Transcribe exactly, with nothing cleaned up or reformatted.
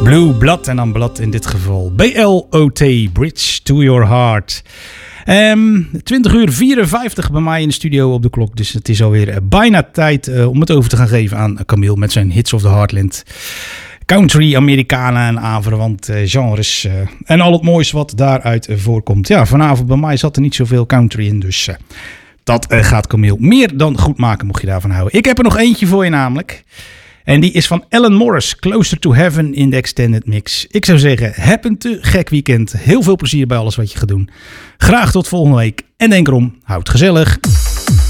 Blue Blood en dan Blood in dit geval. B L O T, Bridge to Your Heart. Um, twintig uur vierenvijftig bij mij in de studio op de klok. Dus het is alweer bijna tijd uh, om het over te gaan geven aan Camille met zijn Hits of the Heartland. Country, Americana en aanverwant uh, genres. Uh, en al het moois wat daaruit uh, voorkomt. Ja, vanavond bij mij zat er niet zoveel country in. Dus uh, dat uh, gaat Camille meer dan goed maken, mocht je daarvan houden. Ik heb er nog eentje voor je namelijk. En die is van Alan Morris, Closer to Heaven in de Extended Mix. Ik zou zeggen, heb een te gek weekend. Heel veel plezier bij alles wat je gaat doen. Graag tot volgende week. En denk erom, houd het gezellig.